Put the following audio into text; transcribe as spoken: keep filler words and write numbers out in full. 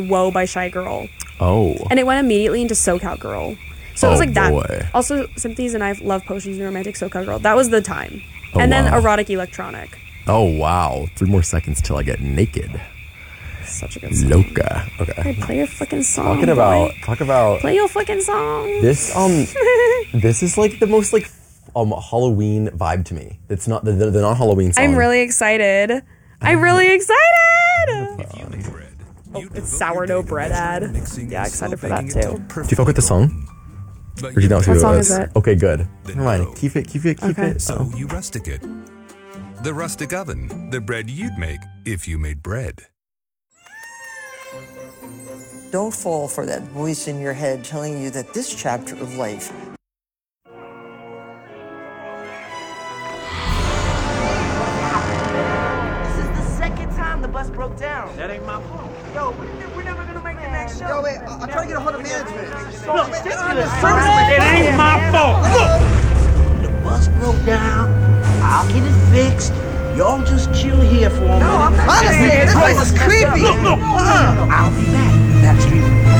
Whoa by Shy Girl. Oh. And it went immediately into SoCal Girl. So it was Oh, like that. boy. Also, Sympathies and I Love Potions and Romantic SoCal Girl. That was the time. Oh, and then wow. Erotic Electronic. Oh, wow. Three more seconds till I get naked. Such a good song. Loca. Okay. Hey, play your fucking song. Talking about, boy. talk about Play your fucking song. this. Um, this is like the most like um Halloween vibe to me. It's not the the, the non Halloween song. I'm really excited. I'm really excited. Oh, it's sourdough bread ad. Yeah, excited for that too. Do you fuck with the song? Or do you not see What what song it is was? it? Okay, good. Never mind. Keep it. Keep it. Keep Okay. it. So Oh. you rustic it. The rustic oven, the bread you'd make if you made bread. Don't fall for that voice in your head telling you that this chapter of life This is the second time the bus broke down. That ain't my fault. Yo, we're, ne- we're never gonna make the next show. Yo, wait, I- I'm trying to get a hold of management. Look, it ain't my fault. Look, the bus broke down. I'll get it fixed. Y'all just chill here for a minute. No, I'm not. Honestly, this place is creepy. Look, look. I'll be back. Backstreet.